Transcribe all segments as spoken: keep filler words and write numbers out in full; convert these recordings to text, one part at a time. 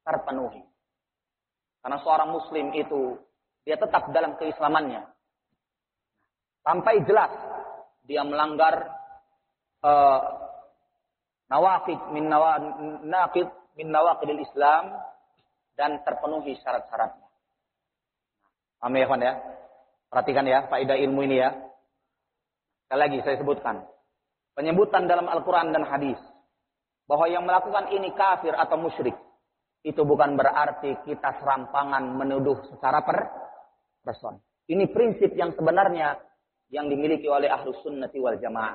terpenuhi. Karena seorang muslim itu dia tetap dalam keislamannya. Sampai jelas dia melanggar uh, nawaqid min nawaqid min nawaqidil Islam dan terpenuhi syarat-syaratnya. Paham ya, kawan ya? Perhatikan ya faedah ilmu ini ya. Sekali lagi saya sebutkan. Penyebutan dalam Al-Quran dan hadis bahwa yang melakukan ini kafir atau musyrik, itu bukan berarti kita serampangan menuduh secara per person. Ini prinsip yang sebenarnya yang dimiliki oleh Ahlus Sunnati wal Jamaah.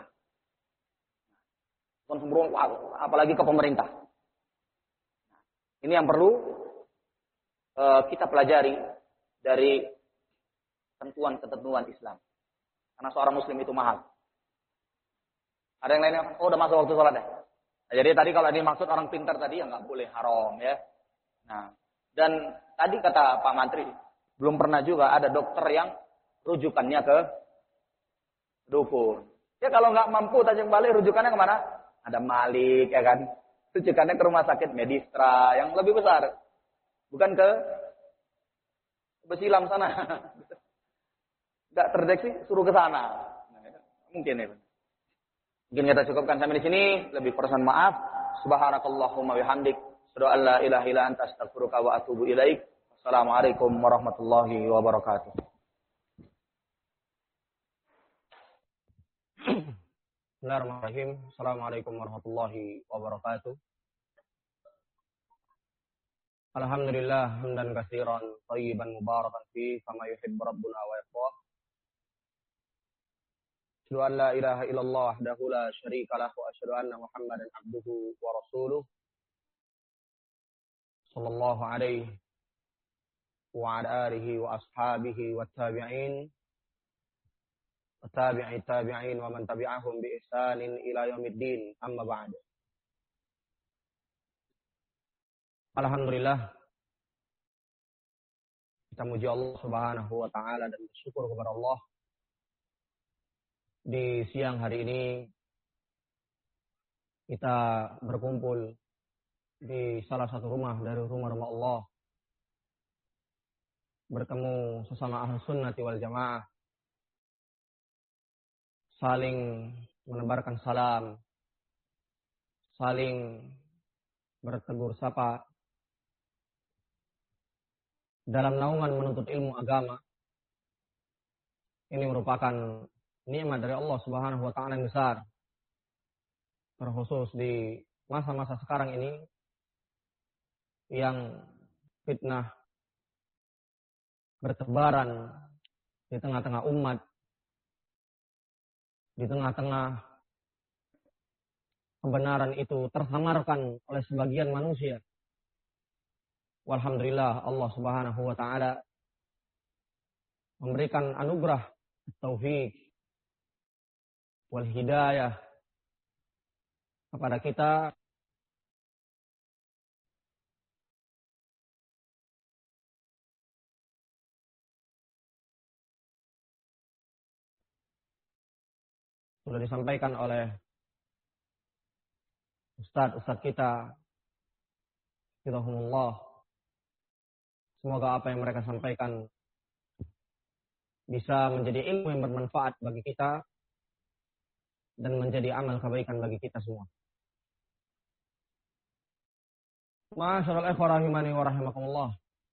Apalagi ke pemerintah. Ini yang perlu uh, kita pelajari dari ketentuan-ketentuan Islam. Karena seorang muslim itu mahal. Ada yang lainnya? Oh, udah masuk waktu sholat ya? Nah, jadi tadi kalau ini maksud orang pintar tadi ya nggak boleh haram ya. Nah, dan tadi kata Pak Mantri, belum pernah juga ada dokter yang rujukannya ke dukun. Ya kalau nggak mampu tajam balik rujukannya kemana? Ada Malik ya kan? Rujukannya ke rumah sakit Medistra yang lebih besar. Bukan ke Besilam sana. Nggak terdeteksi suruh ke sana. Nah, mungkin ya. Mungkin kita cukupkan sampai di sini. Lebih persen maaf. Subhanakallahumma bihamdik. Asyhadu an la ilaha illa anta astaghfiruka wa atubu ilaik. Assalamualaikum warahmatullahi wabarakatuh. Bismillahirrahmanirrahim. Assalamualaikum warahmatullahi wabarakatuh. Alhamdulillah hamdan katsiran thayyiban mubarakan fi kama yuhibbu rabbuna wa yarda. Asyhadu an la ilaha illallah wahdahu la syarika lahu wa asyhadu anna Muhammadan abduhu wa rasuluh. Sallallahu alaihi wa ala alihi wa ashabihi wa tabi'in wa tabi'i tabi'in wa man tabi'ahum bi ihsanin ila yaumiddin. Amma ba'du. Alhamdulillah kita muji Allah Subhanahu wa taala dan bersyukur kepada Allah. Di siang hari ini kita berkumpul di salah satu rumah dari rumah-rumah Allah, bertemu sesama Ahlus Sunnati wal Jamaah, saling menebarkan salam, saling bertegur sapa dalam naungan menuntut ilmu agama. Ini merupakan nikmat dari Allah Subhanahu wa taala yang besar. Terkhusus di masa-masa sekarang ini yang fitnah bertebaran di tengah-tengah umat, di tengah-tengah kebenaran itu tersamarkan oleh sebagian manusia. Walhamdulillah Allah Subhanahu wa taala memberikan anugerah taufik wal hidayah kepada kita sudah disampaikan oleh Ustadz-Ustadz kita, Hafizahumullah. Semoga apa yang mereka sampaikan bisa menjadi ilmu yang bermanfaat bagi kita dan menjadi amal kebaikan bagi kita semua. Masyaallah ikhwah rahimani wa rahimakumullah.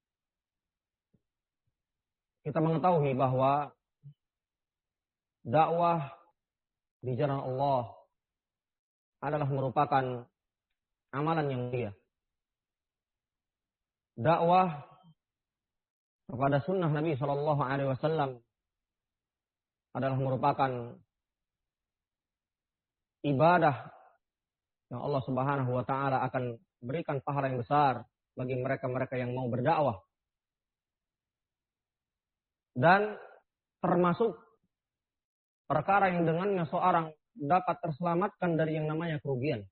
Kita mengetahui bahwa dakwah di jalan Allah adalah merupakan amalan yang mulia. Dakwah kepada sunnah Nabi Shallallahu Alaihi Wasallam adalah merupakan ibadah yang Allah Subhanahu Wa Taala akan berikan pahala yang besar bagi mereka-mereka yang mau berdakwah. Dan termasuk perkara yang dengannya seorang dapat terselamatkan dari yang namanya kerugian.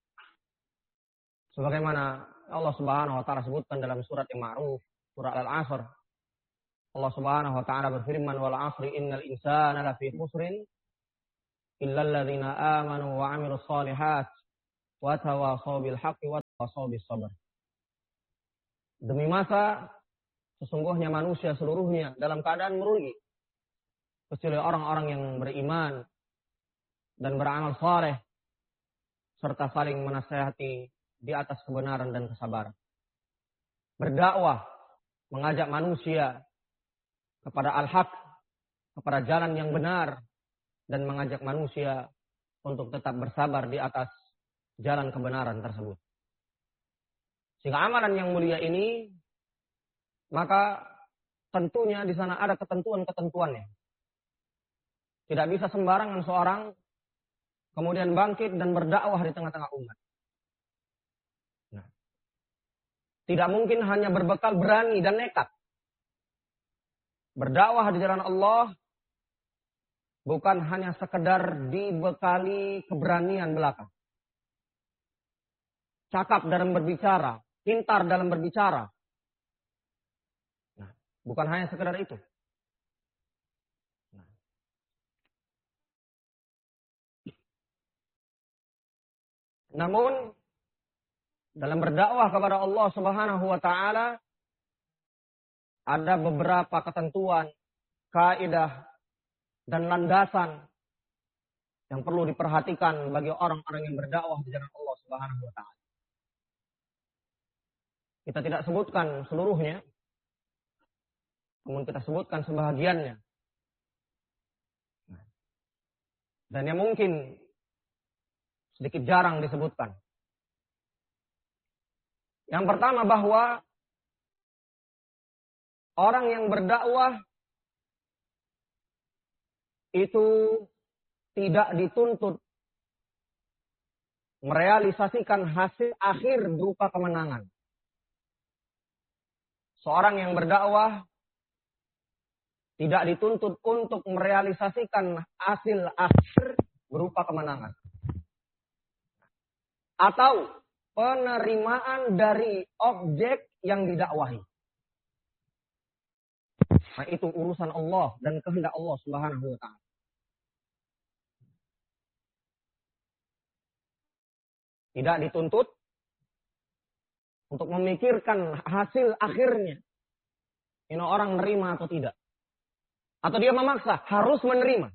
Sebagaimana Allah Subhanahu wa taala sebutkan dalam surat yang ma'ruf, surat Al-Asr. Allah Subhanahu wa taala berfirman, "Wal 'asri innal insana lafi khusrin illa alladziina aamanu wa 'amilus shalihat wa tawashaw bil haqqi wa tawashaw bis sabr." Demi masa, sesungguhnya manusia seluruhnya dalam keadaan merugi. Kecuali orang-orang yang beriman dan beramal saleh serta saling menasihati di atas kebenaran dan kesabaran. Berdakwah, mengajak manusia kepada al-haq, kepada jalan yang benar, dan mengajak manusia untuk tetap bersabar di atas jalan kebenaran tersebut. Sehingga amalan yang mulia ini, maka tentunya di sana ada ketentuan-ketentuannya. Tidak bisa sembarangan seorang kemudian bangkit dan berdakwah di tengah-tengah umat. Nah, tidak mungkin hanya berbekal berani dan nekat. Berdakwah di jalan Allah bukan hanya sekedar dibekali keberanian belaka. Cakap dalam berbicara, pintar dalam berbicara. Nah, bukan hanya sekedar itu. Nah. Namun dalam berdakwah kepada Allah Subhanahu wa taala ada beberapa ketentuan, kaidah dan landasan yang perlu diperhatikan bagi orang-orang yang berdakwah di jalan Allah Subhanahu wa taala. Kita tidak sebutkan seluruhnya, namun kita sebutkan sebahagiannya. Dan yang mungkin sedikit jarang disebutkan. Yang pertama bahwa orang yang berdakwah itu tidak dituntut merealisasikan hasil akhir berupa kemenangan. Seorang yang berdakwah tidak dituntut untuk merealisasikan hasil akhir berupa kemenangan. Atau penerimaan dari objek yang didakwahi. Nah, itu urusan Allah dan kehendak Allah Subhanahu wa taala. Tidak dituntut untuk memikirkan hasil akhirnya. Ini orang menerima atau tidak. Atau dia memaksa, harus menerima.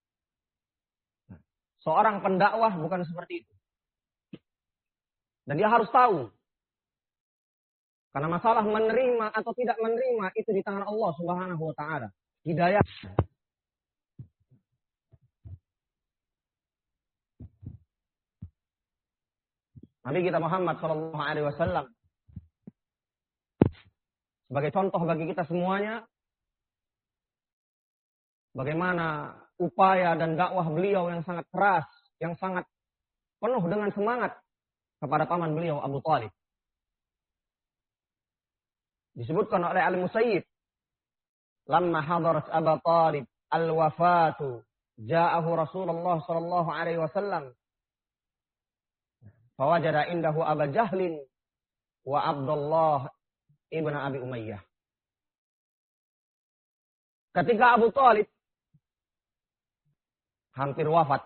Seorang pendakwah bukan seperti itu. Dan dia harus tahu. Karena masalah menerima atau tidak menerima itu di tangan Allah Subhanahu wa taala. Hidayah. Nabi kita Muhammad sallallahu alaihi wasallam sebagai contoh bagi kita semuanya bagaimana upaya dan dakwah beliau yang sangat keras, yang sangat penuh dengan semangat kepada paman beliau Abu Thalib. Disebutkan oleh Al-Musayyib, "Lamma hadarat Abu Thalib al-wafatu, ja'ahu Rasulullah sallallahu alaihi wasallam, fawajada indahu Abu Jahlin wa Abdullah ibn Abi Umayyah." Ketika Abu Thalib hampir wafat,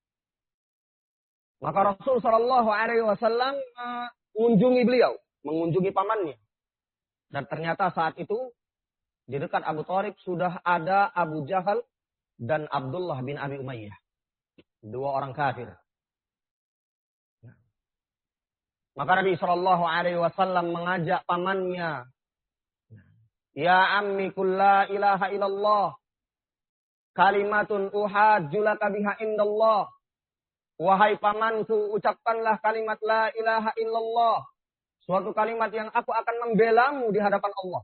maka Rasul sallallahu alaihi wasallam mengunjungi beliau, mengunjungi pamannya. Dan ternyata saat itu di dekat Abu Thalib sudah ada Abu Jahal dan Abdullah bin Abi Umayyah. Dua orang kafir. Maka Nabi sallallahu alaihi wasallam mengajak pamannya, "Ya ammi qul la ilaha illallah, kalimatun uhajju laka biha indallah." Wahai pamanku, ucapkanlah kalimat la ilaha illallah, suatu kalimat yang aku akan membelamu di hadapan Allah.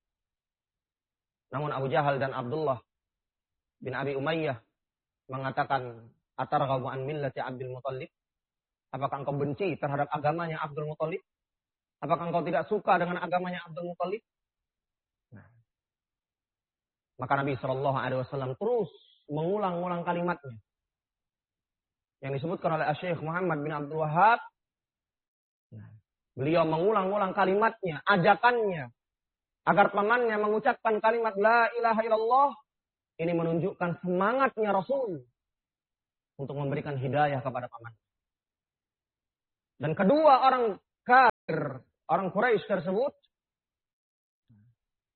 Namun Abu Jahal dan Abdullah bin Abi Umayyah mengatakan, "Atarghabu an millati Abdul Muthalib?" Apakah engkau benci terhadap agamanya Abdul Muthalib? Apakah engkau tidak suka dengan agamanya Abdul Muthalib? Nah. Maka Nabi shallallahu alaihi wasallam terus mengulang-ulang kalimatnya. Yang disebutkan oleh Syekh Muhammad bin Abdul Wahhab. Nah. Beliau mengulang-ulang kalimatnya, ajakannya. Agar pamannya mengucapkan kalimat la ilaha illallah. Ini menunjukkan semangatnya Rasul untuk memberikan hidayah kepada paman. Dan kedua orang kafir, orang Quraisy tersebut,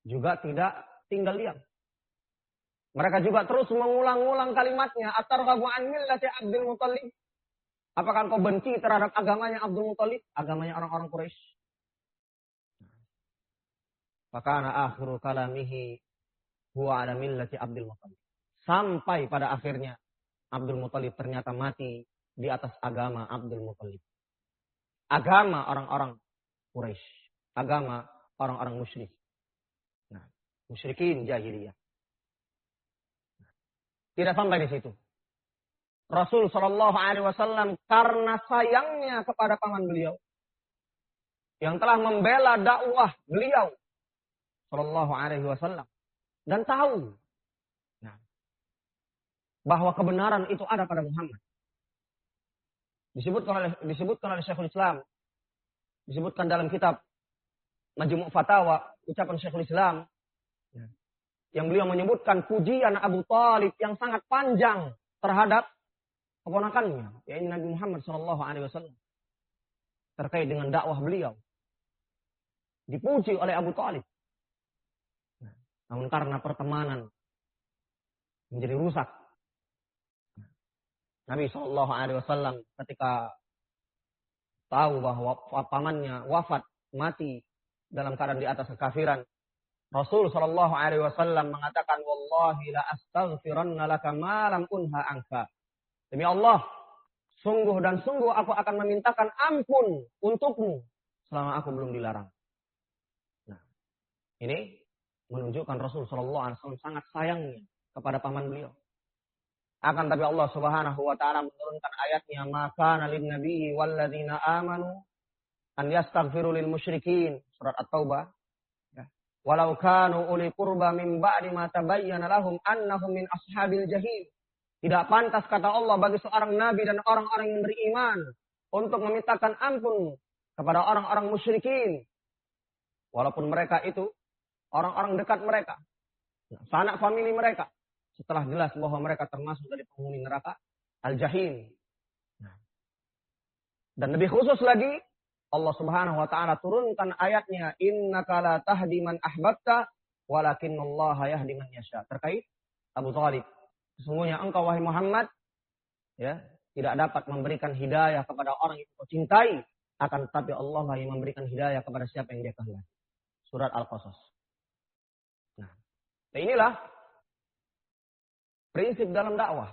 juga tidak tinggal diam. Mereka juga terus mengulang-ulang kalimatnya. Atarghabu an millati Abdul Muthalib. Apakah engkau benci terhadap agamanya Abdul Muthalib? Agamanya orang-orang Quraisy. Fakana akhiru kalamihi huwa ala millati Abdul Muthalib. Sampai pada akhirnya Abdul Muthalib ternyata mati di atas agama Abdul Muthalib. Agama orang-orang Quraisy. Agama orang-orang musyrik. Nah, musyrikin jahiliyah. Tidak sampai di situ. Rasul Shallallahu Alaihi Wasallam karena sayangnya kepada paman beliau yang telah membela dakwah beliau Shallallahu Alaihi Wasallam dan tahu nah, bahwa kebenaran itu ada pada Muhammad. Disebutkan oleh disebutkan oleh Syekhul Islam, disebutkan dalam kitab Majmu' Fatawa ucapan Syekhul Islam. Yang beliau menyebutkan pujian Abu Thalib yang sangat panjang terhadap keponakannya, yaitu Nabi Muhammad Shallallahu Alaihi Wasallam, terkait dengan dakwah beliau, dipuji oleh Abu Thalib. Namun karena pertemanan menjadi rusak, Nabi Shallallahu Alaihi Wasallam ketika tahu bahwa pamannya wafat mati dalam keadaan di atas kekafiran, Rasul Shallallahu Alaihi Wasallam mengatakan, Wallahi la astaghfiranna laka ma lam unha anka. Demi Allah, sungguh dan sungguh aku akan memintakan ampun untukmu selama aku belum dilarang. Nah, ini menunjukkan Rasul Shallallahu Alaihi Wasallam sangat sayangnya kepada paman beliau. Akan tapi Allah Subhanahu Wa Taala menurunkan ayatnya, maka nalin nabi walladzina amanu an yastaghfiru lil musyrikin, surat At-Taubah. Walau kanu uli qurba min ba'di ma tabayyana lahum annahum min ashabil jahim. Tidak pantas kata Allah bagi seorang nabi dan orang-orang yang beriman untuk memintakan ampun kepada orang-orang musyrikin. Walaupun mereka itu orang-orang dekat mereka, sanak famili mereka, setelah jelas bahwa mereka termasuk dari penghuni neraka al-jahim. Dan lebih khusus lagi, Allah Subhanahu wa taala turunkan ayatnya, innaka la tahdi man ahbabta walakinallaha yahdi man yasha, terkait Abu Thalib. Sesungguhnya engkau wahai Muhammad ya, tidak dapat memberikan hidayah kepada orang yang kau cintai, akan tetapi Allah lah yang memberikan hidayah kepada siapa yang Dia kehendaki. Surat Al-Qasas. Nah, inilah prinsip dalam dakwah.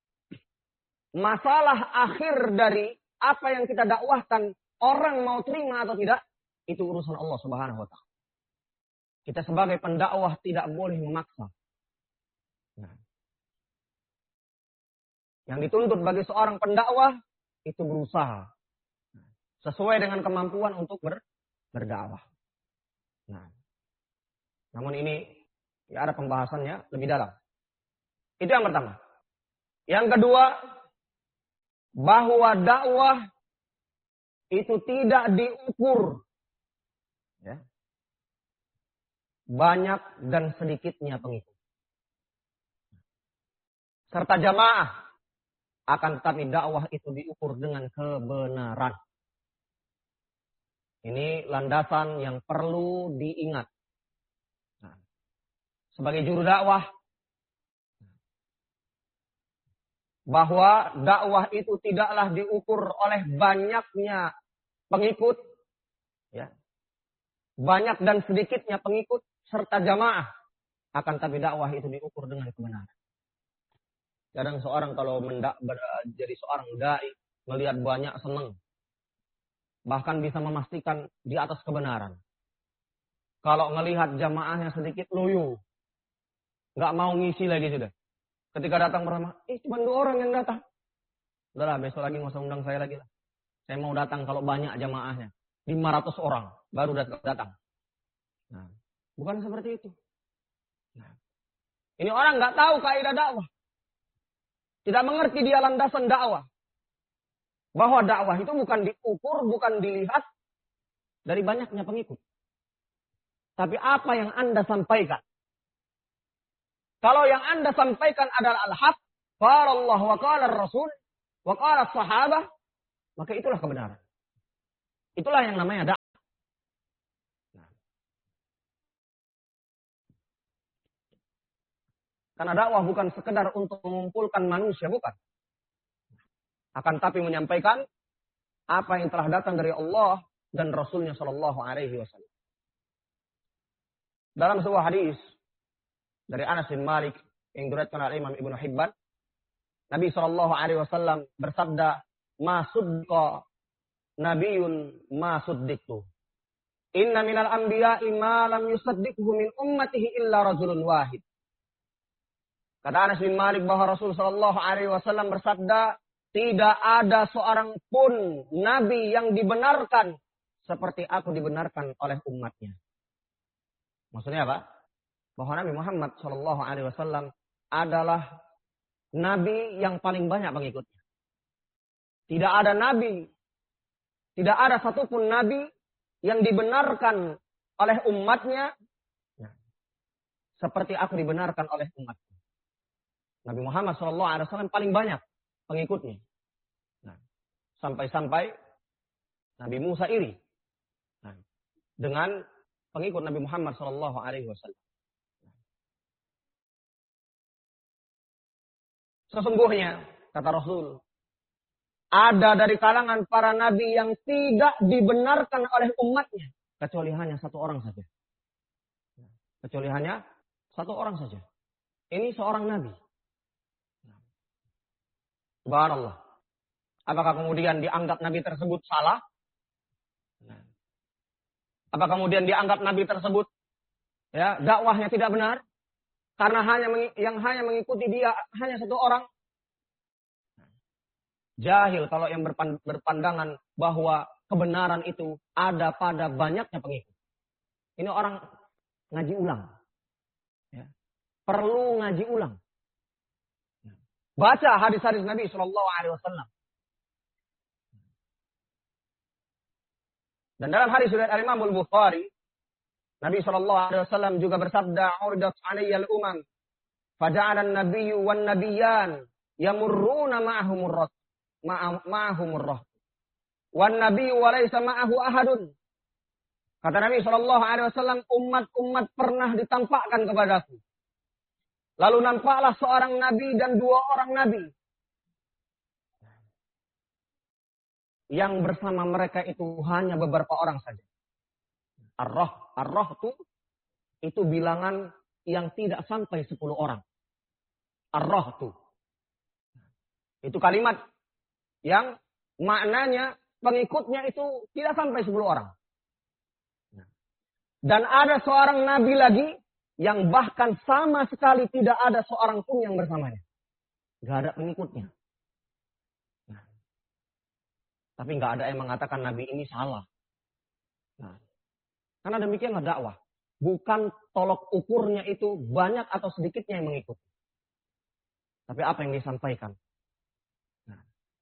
Masalah akhir dari apa yang kita dakwahkan, orang mau terima atau tidak, itu urusan Allah Subhanahu wa taala. Kita sebagai pendakwah tidak boleh memaksa. Nah, yang dituntut bagi seorang pendakwah itu berusaha sesuai dengan kemampuan untuk ber, berdakwah. Nah, namun ini ya ada pembahasannya lebih dalam. Itu yang pertama. Yang kedua, bahwa dakwah itu tidak diukur ya, banyak dan sedikitnya pengikut serta jamaah, akan tetapi dakwah itu diukur dengan kebenaran. Ini landasan yang perlu diingat. Nah, sebagai juru dakwah, bahwa dakwah itu tidaklah diukur oleh banyaknya pengikut, ya, banyak dan sedikitnya pengikut serta jamaah, akan tapi dakwah itu diukur dengan kebenaran. Kadang seorang kalau mendak, jadi seorang dai melihat banyak senang, bahkan bisa memastikan di atas kebenaran. Kalau ngelihat jamaahnya sedikit loyo, nggak mau ngisi lagi sudah. Ketika datang pertama, eh cuma dua orang yang datang. Udahlah, besok lagi nggak usah undang saya lagi lah. Saya mau datang kalau banyak jamaahnya. lima ratus orang baru datang. Nah, bukan seperti itu. Nah, ini orang nggak tahu kaidah dakwah. Tidak mengerti dia landasan dakwah. Bahwa dakwah itu bukan diukur, bukan dilihat dari banyaknya pengikut. Tapi apa yang Anda sampaikan. Kalau yang Anda sampaikan adalah al-haq, qala Allah wa qala Rasul wa qala sahabah, maka itulah kebenaran. Itulah yang namanya dakwah. Karena dakwah bukan sekedar untuk mengumpulkan manusia, bukan. Akan tapi menyampaikan apa yang telah datang dari Allah dan Rasulnya Shallallahu Alaihi Wasallam. Dalam sebuah hadis dari Anas bin Malik yang diriwayatkan oleh Imam Ibnu Hibban, Nabi Shallallahu Alaihi Wasallam bersabda, "Ma sudqa Nabiun ma suddiqtu. Inna minal anbiya'i ma lam yusaddiqhu min ummatihi illa rajulun wahid." Kata Anas bin Malik bahwa Rasul Shallallahu Alaihi Wasallam bersabda, tidak ada seorang pun nabi yang dibenarkan seperti aku dibenarkan oleh umatnya. Maksudnya apa? Bahwa Nabi Muhammad Shallallahu Alaihi Wasallam adalah nabi yang paling banyak pengikutnya. Tidak ada nabi, tidak ada satupun nabi yang dibenarkan oleh umatnya seperti aku dibenarkan oleh umatnya. Nabi Muhammad Shallallahu Alaihi Wasallam paling banyak pengikutnya. Nah, sampai-sampai Nabi Musa iri nah, dengan pengikut Nabi Muhammad Shallallahu Alaihi Wasallam. Sesungguhnya kata Rasul, ada dari kalangan para nabi yang tidak dibenarkan oleh umatnya kecuali hanya satu orang saja. Kecuali hanya satu orang saja. Ini seorang nabi. Subhanallah. Apakah kemudian dianggap nabi tersebut salah? Apakah kemudian dianggap nabi tersebut ya dakwahnya tidak benar? Karena hanya yang hanya mengikuti dia hanya satu orang? Jahil kalau yang berpandangan bahwa kebenaran itu ada pada banyaknya pengikut. Ini orang ngaji ulang. Ya. Perlu ngaji ulang. Baca hadis-hadis Nabi Shallallahu Alaihi Wasallam. Dan dalam hadis riwayat Imam Al-Bukhari, Nabi Shallallahu Alaihi Wasallam juga bersabda, "Urdat alayya al-umam, faja'ala an-nabiyyu wan-nabiyyan yamurruna ma'ahumur ras, ma'ahumur ras, wan-nabiyyu wa laysa ma'ahu ahadun." Kata Nabi Shallallahu Alaihi Wasallam, umat-umat pernah ditampakkan kepadaku. Lalu nampaklah seorang nabi dan dua orang nabi. Yang bersama mereka itu hanya beberapa orang saja. Ar-Rah, Ar-Rah itu, itu bilangan yang tidak sampai sepuluh orang. Ar-Rah itu. Itu kalimat yang maknanya pengikutnya itu tidak sampai sepuluh orang. Dan ada seorang nabi lagi yang bahkan sama sekali tidak ada seorang pun yang bersamanya. Gak ada pengikutnya. Nah, tapi gak ada yang mengatakan nabi ini salah. Nah, karena demikianlah dakwah. Bukan tolok ukurnya itu banyak atau sedikitnya yang mengikuti. Tapi apa yang disampaikan. Nah.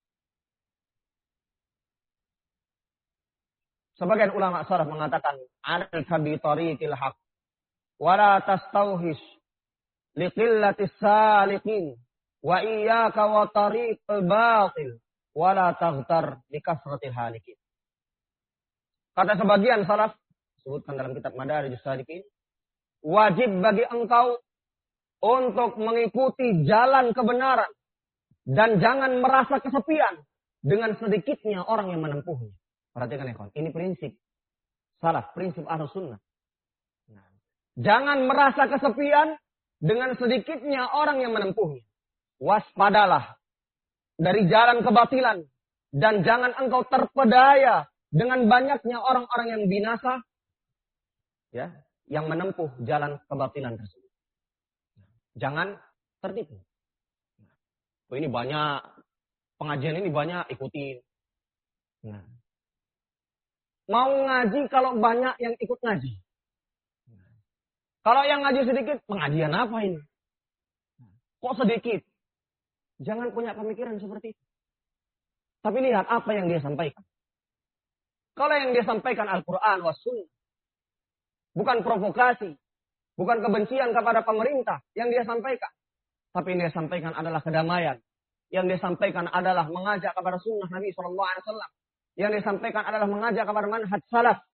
Sebagian ulama salaf mengatakan, "Alika bi tariqil haq. Wala tastauhish liqillatis saliqin wa iyyaka wa tariqal batil wala taghtar likasratil halikin." Kata sebagian salaf disebutkan dalam kitab Madarijus Salikin, wajib bagi engkau untuk mengikuti jalan kebenaran dan jangan merasa kesepian dengan sedikitnya orang yang menempuhnya. Perhatikan ya kawan, ini prinsip salaf, prinsip Ahlus Sunnah. Jangan merasa kesepian dengan sedikitnya orang yang menempuhnya. Waspadalah dari jalan kebatilan. Dan jangan engkau terpedaya dengan banyaknya orang-orang yang binasa. Ya, yang menempuh jalan kebatilan tersebut. Jangan tertipu. Oh, ini banyak, pengajian ini banyak, ikutin. Nah. Mau ngaji kalau banyak yang ikut ngaji. Kalau yang ngaji sedikit, pengajian apa ini? Kok sedikit? Jangan punya pemikiran seperti itu. Tapi lihat apa yang dia sampaikan. Kalau yang dia sampaikan Al-Quran was Sunnah, bukan provokasi, bukan kebencian kepada pemerintah yang dia sampaikan. Tapi yang dia sampaikan adalah kedamaian. Yang dia sampaikan adalah mengajak kepada sunnah Nabi shallallahu alaihi wasallam. Yang dia sampaikan adalah mengajak kepada manhaj salaf.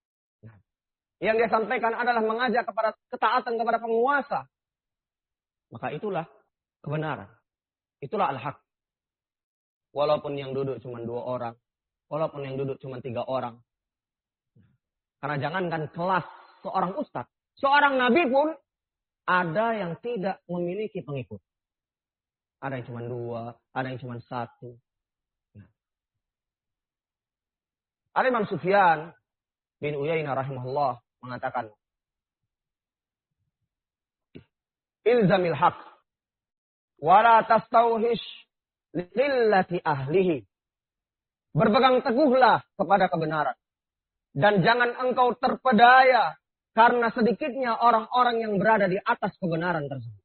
Yang dia sampaikan adalah mengajak kepada ketaatan kepada penguasa. Maka itulah kebenaran. Itulah al-haq. Walaupun yang duduk cuma dua orang. Walaupun yang duduk cuma tiga orang. Karena jangankan kelas seorang ustadz. Seorang nabi pun ada yang tidak memiliki pengikut. Ada yang cuma dua. Ada yang cuma satu. Ada Imam Sufyan bin Uyainah rahimahullah mengatakan, ilzamil haq wala tastauhish lillati ahlihi. Berpegang teguhlah kepada kebenaran dan jangan engkau terpedaya karena sedikitnya orang-orang yang berada di atas kebenaran tersebut.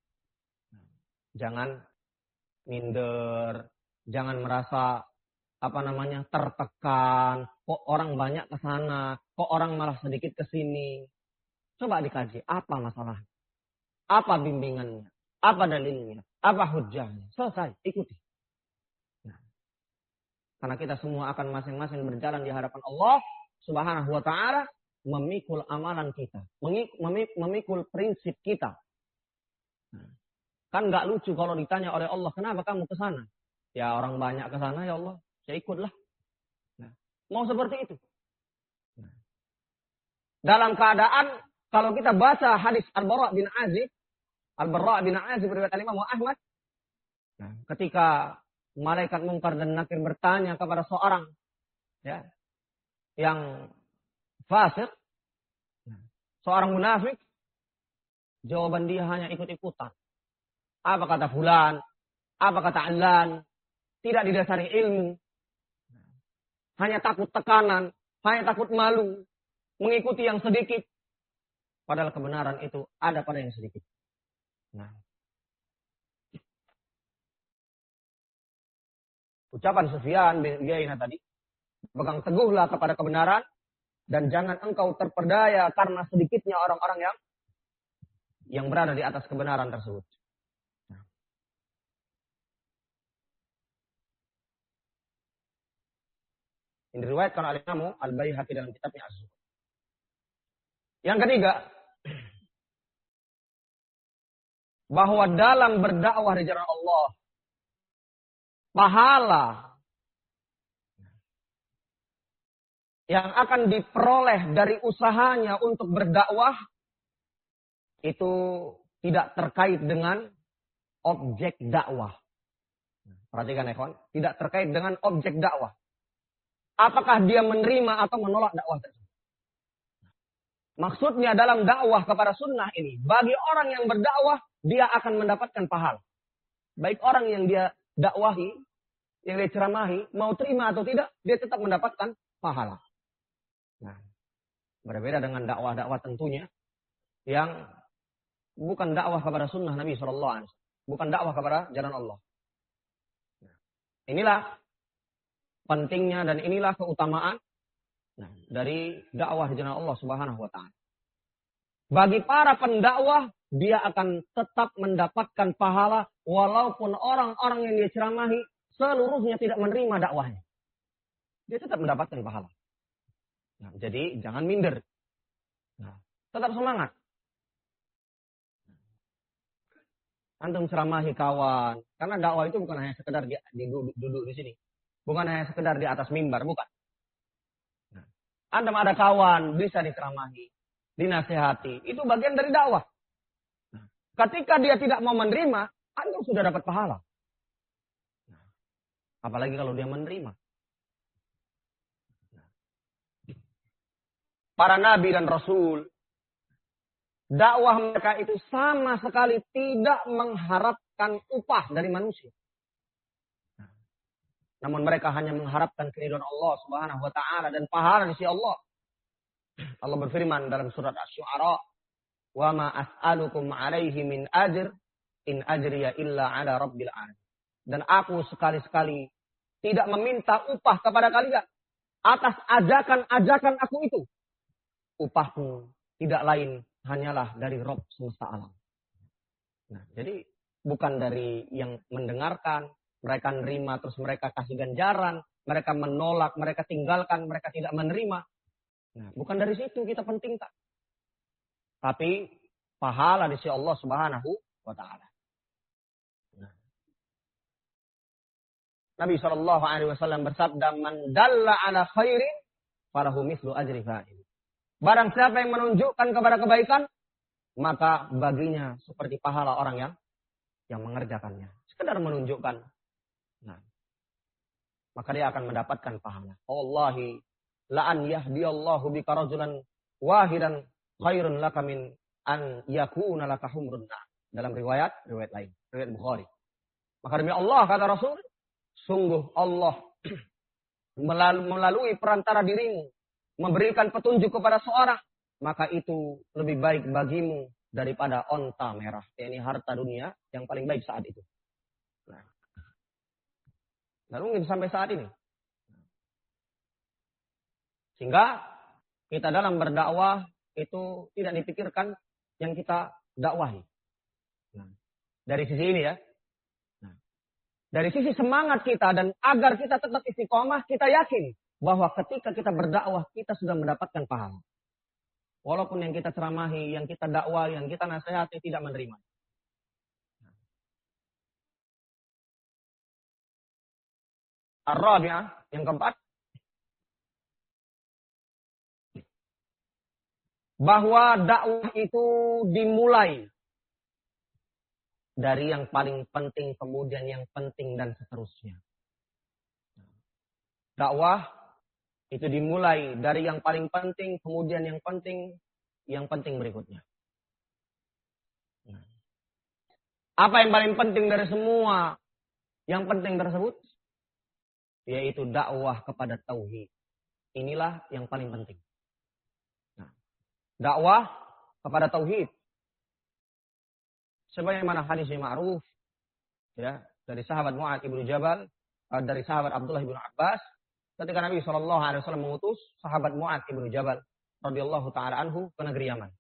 Jangan minder, jangan merasa apa namanya tertekan, kok orang banyak ke sana, kok orang malah sedikit ke sini. Coba dikaji apa masalahnya, apa bimbingannya, apa dalilnya, apa hujahnya. Selesai, ikuti. Nah, karena kita semua akan masing-masing berjalan di hadapan Allah Subhanahu wa taala, memikul amalan kita, memikul prinsip kita. Nah, kan nggak lucu kalau ditanya oleh Allah, kenapa kamu ke sana? Ya orang banyak ke sana ya Allah, saya ikutlah. Nah, mau seperti itu. Nah, dalam keadaan kalau kita baca hadis Al-Bara' bin Azib, Al-Bara' bin Azib riwayat Imam Ahmad, nah, ketika malaikat Munkar dan Nakir bertanya kepada seorang ya yang fasik, seorang munafik, jawaban dia hanya ikut-ikutan. Apa kata fulan, apa kata alan, tidak didasari ilmu. Hanya takut tekanan, hanya takut malu, mengikuti yang sedikit. Padahal kebenaran itu ada pada yang sedikit. Nah, ucapan Sufyan bin Uyainah tadi, pegang teguhlah kepada kebenaran dan jangan engkau terperdaya karena sedikitnya orang-orang yang yang berada di atas kebenaran tersebut. Ini diriwayatkan oleh Imam Al-Baihaqi dalam kitabnya Az-Zuhd. Yang ketiga, bahwa dalam berdakwah di jalan Allah, pahala yang akan diperoleh dari usahanya untuk berdakwah itu tidak terkait dengan objek dakwah. Perhatikan ya kawan, tidak terkait dengan objek dakwah. Apakah dia menerima atau menolak dakwah tersebut? Maksudnya dalam dakwah kepada sunnah ini, bagi orang yang berdakwah, dia akan mendapatkan pahala. Baik orang yang dia dakwahi, yang dia ceramahi, mau terima atau tidak, dia tetap mendapatkan pahala. Nah, berbeda dengan dakwah-dakwah tentunya, yang bukan dakwah kepada sunnah Nabi shallallahu alaihi wasallam, bukan dakwah kepada jalan Allah. Nah, inilah pentingnya dan inilah keutamaan nah, dari dakwah di jalan Allah Subhanahu wa taala. Bagi para pendakwah, dia akan tetap mendapatkan pahala walaupun orang-orang yang dia ceramahi seluruhnya tidak menerima dakwahnya. Dia tetap mendapatkan pahala. Nah, jadi jangan minder. Nah, tetap semangat. Antum ceramahi kawan, karena dakwah itu bukan hanya sekedar di, di duduk, duduk di sini. Bukan hanya sekedar di atas mimbar, bukan. Nah, Antum ada kawan, bisa diceramahi, dinasihati. Itu bagian dari dakwah. Nah, ketika dia tidak mau menerima, Antum sudah dapat pahala. Nah, apalagi kalau dia menerima. Nah, para nabi dan rasul, dakwah mereka itu sama sekali tidak mengharapkan upah dari manusia. Namun mereka hanya mengharapkan keridhaan Allah Subhanahu wa taala dan pahala di sisi Allah. Allah berfirman dalam surat Asy-Syu'ara, "Wa ma as'alukum 'alaihi min ajr in ajriya illa 'ala rabbil 'alamin." Dan aku sekali-sekali tidak meminta upah kepada kalian atas ajakan-ajakan aku itu. Upahku tidak lain hanyalah dari Rabb semesta alam. Nah, jadi bukan dari yang mendengarkan, mereka menerima, terus mereka kasih ganjaran, mereka menolak, mereka tinggalkan, mereka tidak menerima. Nah, bukan dari situ kita pentingkan. Tapi pahala di sisi Allah Subhanahu wa ta'ala. Nah. Nabi shallallahu alaihi wasallam bersabda, "Man dalla ala khairin falahu mislu ajri fa'il." Barang siapa yang menunjukkan kepada kebaikan, maka baginya seperti pahala orang yang yang mengerjakannya. Sekedar menunjukkan. Nah, maka dia akan mendapatkan pahala. Wallahi la an yahdiyallahu bika rajulan wahidan khairun laka min an yakuna laka humrun na'am. Dalam riwayat riwayat lain, riwayat Bukhari. Maka demi Allah, kata Rasul, sungguh Allah melalui perantara dirimu memberikan petunjuk kepada seorang, maka itu lebih baik bagimu daripada onta merah. Ini harta dunia yang paling baik saat itu. Nah, lalu sampai saat ini. Sehingga kita dalam berdakwah itu tidak dipikirkan yang kita dakwahi. Nah, dari sisi ini ya. Nah, dari sisi semangat kita dan agar kita tetap istiqomah, kita yakin bahwa ketika kita berdakwah kita sudah mendapatkan pahala. Walaupun yang kita ceramahi, yang kita dakwah, yang kita nasihati tidak menerima. Ar-rabi'ah, yang keempat, bahwa dakwah itu dimulai dari yang paling penting, kemudian yang penting, dan seterusnya. Dakwah itu dimulai dari yang paling penting, kemudian yang penting, yang penting berikutnya. Apa yang paling penting dari semua yang penting tersebut? Yaitu dakwah kepada tauhid. Inilah yang paling penting. Nah, dakwah kepada tauhid. Sebagaimana hadis yang ma'ruf ya, dari sahabat Mu'adz ibnu Jabal, dari sahabat Abdullah bin Abbas, ketika Nabi shallallahu alaihi wasallam mengutus sahabat Mu'adz ibnu Jabal radhiyallahu taala anhu ke negeri Yaman.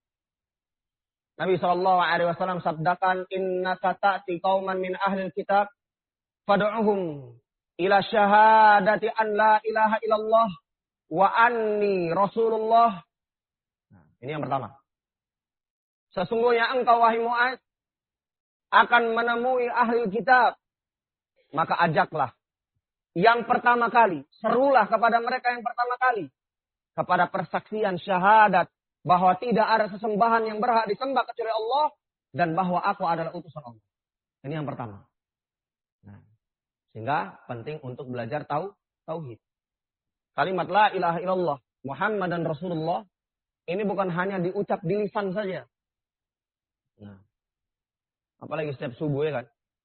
Nabi shallallahu alaihi wasallam sabdakan, "Innaka ta'ti qauman min ahli kitab fad'uhum ila syahadati an la ilaha illallah wa anni Rasulullah." Nah, ini yang pertama. Sesungguhnya engkau wahai Mu'adz akan menemui ahli kitab, maka ajaklah yang pertama kali, serulah kepada mereka yang pertama kali kepada persaksian syahadat bahwa tidak ada sesembahan yang berhak disembah kecuali Allah dan bahwa aku adalah utusan Allah. Ini yang pertama. Nah, sehingga penting untuk belajar tahu tauhid. Kalimat la ilaha illallah Muhammadan Rasulullah ini bukan hanya diucap di lisan saja. Nah, apalagi setiap subuh ya kan.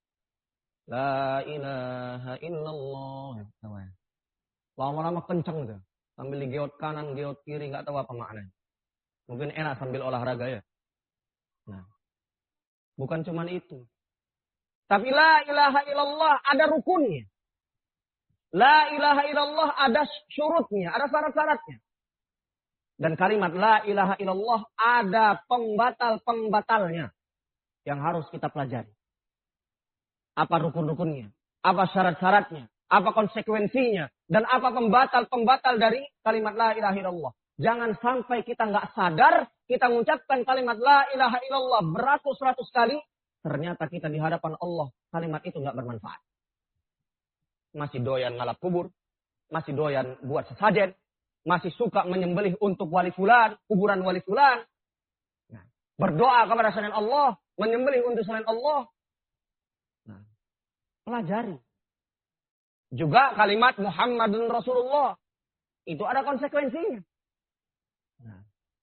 La ilaha illallah. Lama-lama kencang gitu. Sambil digeot kanan, geot kiri, nggak tahu apa maknanya. Mungkin enak sambil olahraga ya. Nah, bukan cuma itu. Tapi la ilaha illallah ada rukunnya. La ilaha illallah ada syurutnya, ada syarat-syaratnya. Dan kalimat la ilaha illallah ada pembatal-pembatalnya yang harus kita pelajari. Apa rukun-rukunnya, apa syarat-syaratnya, apa konsekuensinya, dan apa pembatal-pembatal dari kalimat la ilaha illallah. Jangan sampai kita nggak sadar, kita mengucapkan kalimat la ilaha illallah beratus-ratus kali, ternyata kita di hadapan Allah, kalimat itu nggak bermanfaat. Masih doyan ngalap kubur, masih doyan buat sesajen, masih suka menyembelih untuk wali fulan, kuburan wali fulan. Nah, berdoa kepada selain Allah, menyembelih untuk selain Allah. Nah, pelajari. Juga kalimat Muhammadun Rasulullah. Itu ada konsekuensinya. Nah.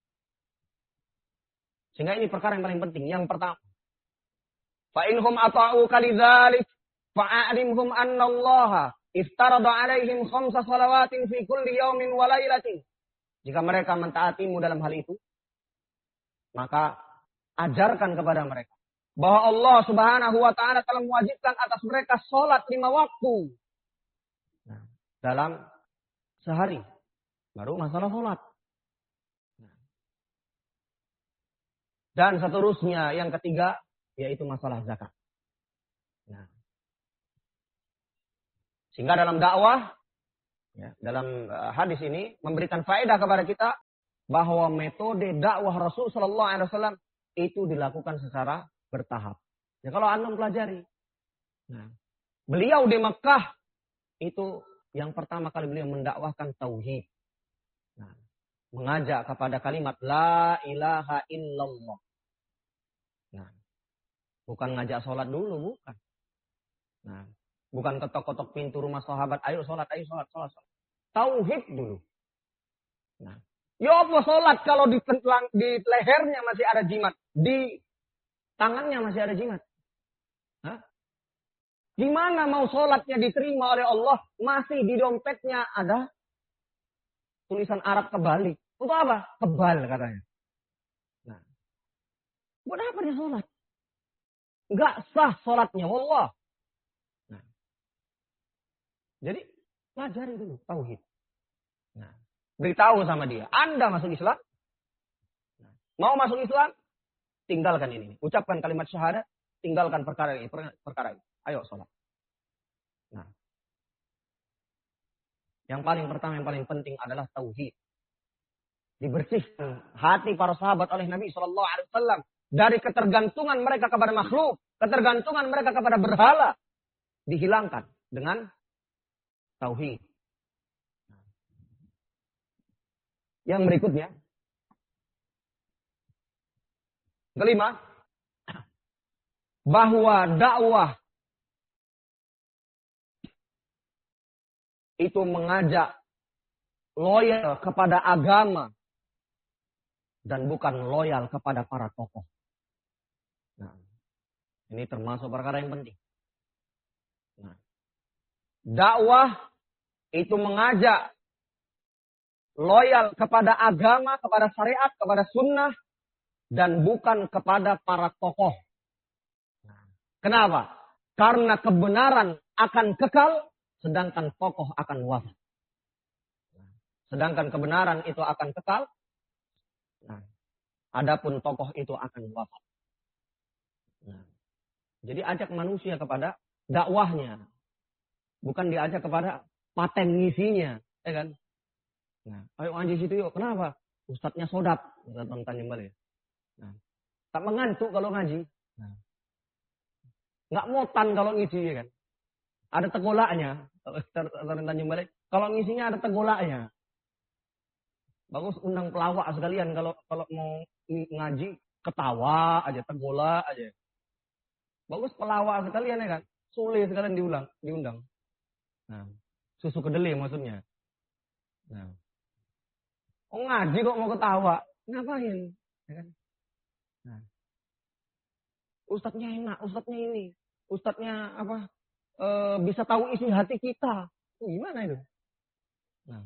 Sehingga ini perkara yang paling penting. Yang pertama. Fa'inhum ata'u kalidzalik fa'alimhum anna allaha iftarada alaihim khamsa salawatin fi kulli yawmin wa laylatin. Jika mereka mentaatimu dalam hal itu, maka ajarkan kepada mereka bahwa Allah Subhanahu wa taala telah mewajibkan atas mereka salat lima waktu. Nah, dalam sehari. Baru masalah salat. Nah. Dan seterusnya yang ketiga yaitu masalah zakat. Nah. Sehingga dalam dakwah ya, dalam uh, hadis ini memberikan faedah kepada kita bahwa metode dakwah Rasul sallallahu alaihi wasallam itu dilakukan secara bertahap. Ya kalau antum pelajari. Nah, beliau di Mekah itu yang pertama kali beliau mendakwahkan tauhid. Nah, mengajak kepada kalimat la ilaha illallah. Nah, bukan ngajak sholat dulu, bukan. Nah, bukan ketok-ketok pintu rumah sahabat, ayo sholat, ayo sholat, sholat, sholat. Tauhid dulu. Nah, ya apa sholat kalau di, di lehernya masih ada jimat, di tangannya masih ada jimat? Hah? Gimana mau sholatnya diterima oleh Allah, masih di dompetnya ada tulisan Arab kebalik. Untuk apa? Kebal katanya. Nah, buat apa dia sholat? Enggak sah sholatnya, wallah. Nah, jadi pelajari dulu tauhid. Nah, beritahu sama dia, Anda masuk Islam? Nah, mau masuk Islam? Tinggalkan ini. Ucapkan kalimat syahadat, tinggalkan perkara ini, perkara ini. Ayo sholat. Nah, yang paling pertama, yang paling penting adalah tauhid. Dibersihkan hati para sahabat oleh Nabi shallallahu alaihi wasallam dari ketergantungan mereka kepada makhluk, ketergantungan mereka kepada berhala, dihilangkan dengan tauhid. Yang berikutnya, kelima, bahwa dakwah itu mengajak loyal kepada agama dan bukan loyal kepada para tokoh. Nah, ini termasuk perkara yang penting. Nah, dakwah itu mengajak loyal kepada agama, kepada syariat, kepada sunnah, dan bukan kepada para tokoh. Nah, kenapa? Karena kebenaran akan kekal, sedangkan tokoh akan wafat. Sedangkan kebenaran itu akan kekal, nah, adapun tokoh itu akan wafat. Nah, jadi ajak manusia kepada dakwahnya, bukan diajak kepada paten ngisinya, ya kan? Nah, ayo ngaji situ yuk. Kenapa? Ustadznya sodap, kata Tanjung Balai. Nah, tak mengantuk kalau ngaji. Nah, nggak motan kalau ngisi, ya kan? Ada tegolaknya. Kalau Tanjung Balai, kalau ngisinya ada tegolaknya. Bagus undang pelawak sekalian kalau kalau mau ngaji ketawa aja, tegolak aja. Bagus pelawak sekalian, ya kan? Sulit sekalian diulang, diundang. Nah, susu kedelai maksudnya. Nah, oh ngaji kok mau ketawa, ngapain? Ya kan? Nah, ustadznya enak, ustadznya ini, ustadznya apa? E, bisa tahu isi hati kita. Oh, gimana itu? Nah,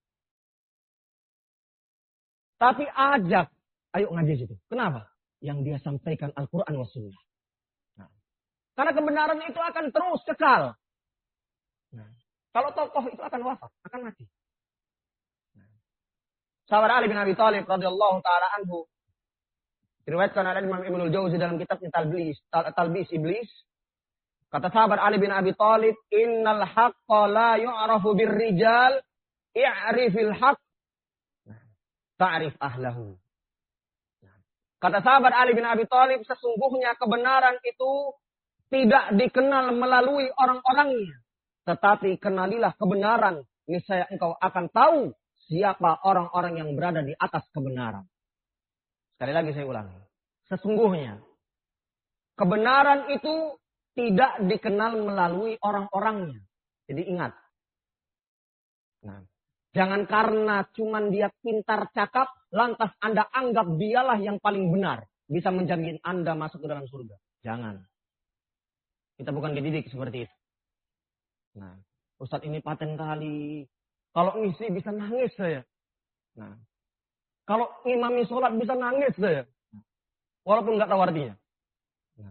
tapi ajak, ayo ngaji situ. Kenapa? Yang dia sampaikan Al-Quran wa Sunnah. Nah, karena kebenaran itu akan terus kekal. Nah, kalau tokoh itu akan wafat, akan mati. Nah, sahabat Ali bin Abi Thalib radhiyallahu taala anhu diriwayatkan oleh Imam Ibnul Jauzi dalam kitabnya Talbis, Talbis Iblis. Kata sahabat Ali bin Abi Thalib, "Innal haqqa la yu'rafu birrijal, i'rifil haqq ta'rif ahlahu." Kata sahabat Ali bin Abi Thalib, sesungguhnya kebenaran itu tidak dikenal melalui orang-orangnya, tetapi kenalilah kebenaran, niscaya engkau akan tahu siapa orang-orang yang berada di atas kebenaran. Sekali lagi saya ulangi. Sesungguhnya kebenaran itu tidak dikenal melalui orang-orangnya. Jadi ingat. Nah, jangan karena cuman dia pintar cakap, lantas Anda anggap dialah yang paling benar. Bisa menjamin Anda masuk ke dalam surga. Jangan. Kita bukan dididik seperti itu. Nah, Ustadz ini paten kali. Kalau ngisi bisa nangis saya. Nah, kalau imami sholat bisa nangis saya. Walaupun nggak tahu artinya. Nah,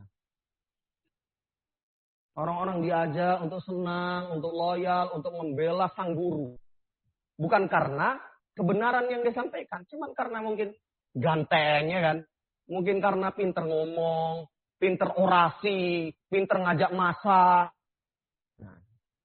orang-orang diajak untuk senang, untuk loyal, untuk membela sang guru. Bukan karena kebenaran yang disampaikan. Cuma karena mungkin gantengnya kan. Mungkin karena pinter ngomong, pinter orasi, pinter ngajak masa. Nah,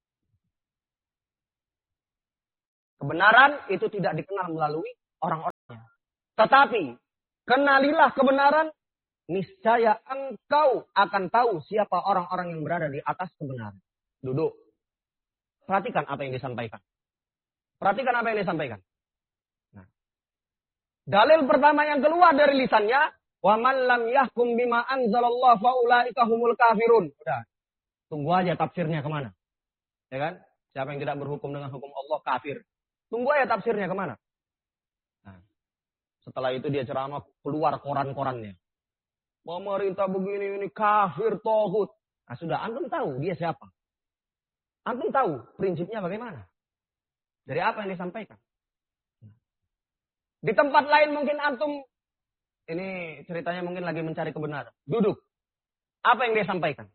kebenaran itu tidak dikenal melalui orang-orangnya. Tetapi kenalilah kebenaran niscaya engkau akan tahu siapa orang-orang yang berada di atas kebenaran. Duduk. Perhatikan apa yang disampaikan. Perhatikan apa yang disampaikan. Nah, dalil pertama yang keluar dari lisannya, wa man lam yahkum bima anzalallahu fa ulaika humul kafirun. Udah. Tunggu aja tafsirnya kemana. Ya kan? Siapa yang tidak berhukum dengan hukum Allah kafir. Tunggu aja tafsirnya kemana. Nah, setelah itu dia ceramah keluar koran-korannya. Pemerintah begini ini kafir tohut. Nah sudah antum tahu dia siapa. Antum tahu prinsipnya bagaimana. Dari apa yang disampaikan. Di tempat lain mungkin antum. Ini ceritanya mungkin lagi mencari kebenaran. Duduk. Apa yang dia sampaikan.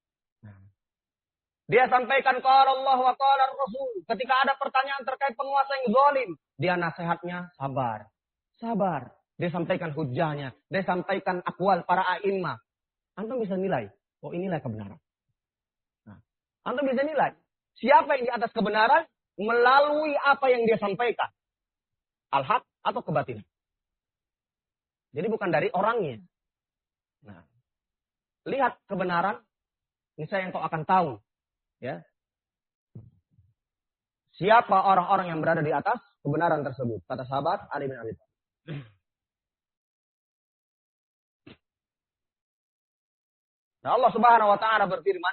Dia sampaikan qala Allah wa qala Rasul. Ketika ada pertanyaan terkait penguasa yang zalim, dia nasihatnya sabar. Sabar. Dia sampaikan hujahnya, dia sampaikan akwal para a'immah. Antum bisa nilai, oh inilah kebenaran. Nah, antum bisa nilai siapa yang di atas kebenaran melalui apa yang dia sampaikan. Al-haq atau kebatilan. Jadi bukan dari orangnya. Nah, lihat kebenaran, misalnya engkau akan tahu. Ya. Siapa orang-orang yang berada di atas kebenaran tersebut? Kata sahabat Ali bin Abi Thalib. Nah, Allah Subhanahu wa taala berfirman,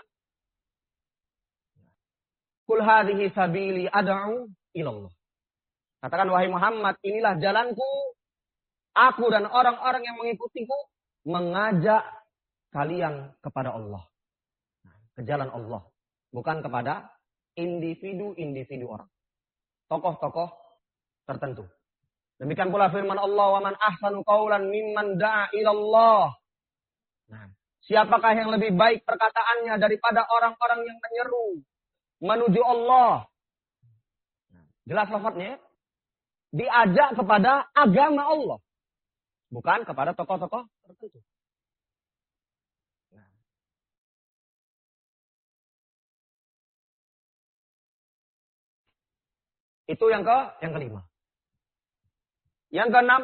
"Qul hadhihi sabili ad'u ila Allah." Katakan wahai Muhammad, inilah jalanku, aku dan orang-orang yang mengikutiku mengajak kalian kepada Allah. Ke jalan Allah. Bukan kepada individu-individu orang. Tokoh-tokoh tertentu. Demikian pula firman Allah, "Wa man ahsanu qawlan mimman da'a ila Allah." Nah, siapakah yang lebih baik perkataannya daripada orang-orang yang menyeru menuju Allah? Nah, jelas lafadznya. Diajak kepada agama Allah. Bukan kepada tokoh-tokoh tertentu. Itu yang ke yang kelima. Yang keenam,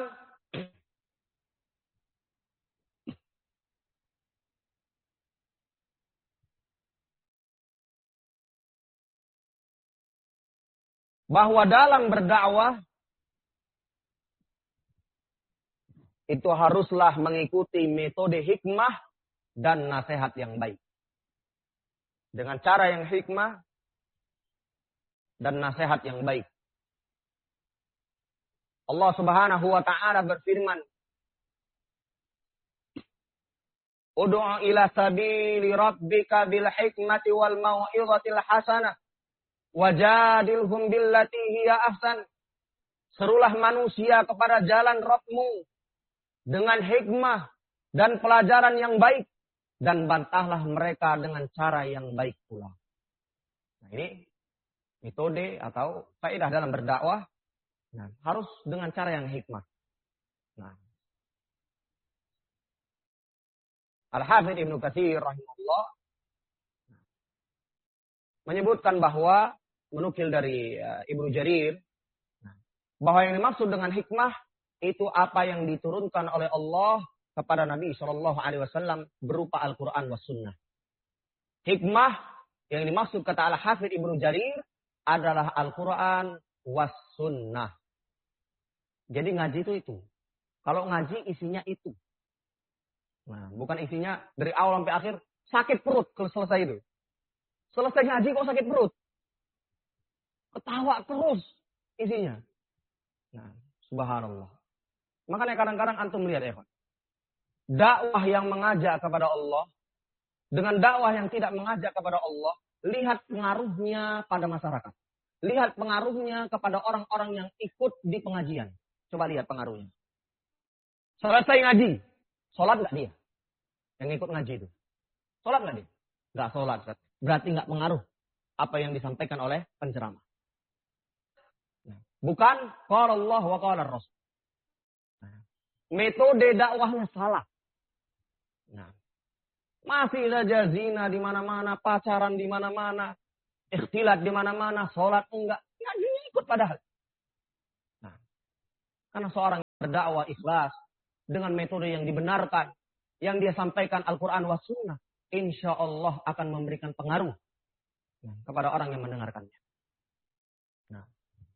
bahwa dalam berdakwah itu haruslah mengikuti metode hikmah dan nasihat yang baik. Dengan cara yang hikmah dan nasihat yang baik. Allah Subhanahu wa taala berfirman, "Ud'u ila sabili rabbika bil hikmati wal mau'izatil hasanah wajadilhum billati hiya ahsan." Serulah manusia kepada jalan Rabb-Mu dengan hikmah dan pelajaran yang baik dan bantahlah mereka dengan cara yang baik pula. Nah, ini metode atau faedah dalam berdakwah. Nah, harus dengan cara yang hikmah. Nah, Al-Hafidz Ibnu Katsir rahimahullah menyebutkan bahwa menukil dari uh, Ibnu Jarir bahwa yang dimaksud dengan hikmah itu apa yang diturunkan oleh Allah kepada Nabi shallallahu alaihi wasallam berupa Al-Qur'an was sunnah. Hikmah yang dimaksud kata Al-Hafidz Ibnu Jarir adalah Al-Qur'an was sunnah. Jadi ngaji itu itu. Kalau ngaji isinya itu. Nah, bukan isinya dari awal sampai akhir sakit perut kalau selesai itu. Selesai ngaji kok sakit perut. Ketawa terus isinya. Nah, subhanallah. Makanya kadang-kadang antum lihat ya, dakwah yang mengajak kepada Allah dengan dakwah yang tidak mengajak kepada Allah, lihat pengaruhnya pada masyarakat. Lihat pengaruhnya kepada orang-orang yang ikut di pengajian. Coba lihat pengaruhnya. Selesai ngaji. Sholat nggak dia? Yang ikut ngaji itu. Sholat nggak dia? Nggak sholat. Berarti nggak pengaruh apa yang disampaikan oleh penceramah. Bukan qala Allah wa qala Rasul. Metode dakwahnya salah. Nah, masih saja zina di mana-mana, pacaran di mana-mana, ikhtilat di mana-mana, sholat enggak. Ngajinya ikut padahal. Nah, karena seorang berdakwah ikhlas dengan metode yang dibenarkan, yang dia sampaikan Al-Quran wa sunnah, insya Allah akan memberikan pengaruh kepada orang yang mendengarkannya. Nah.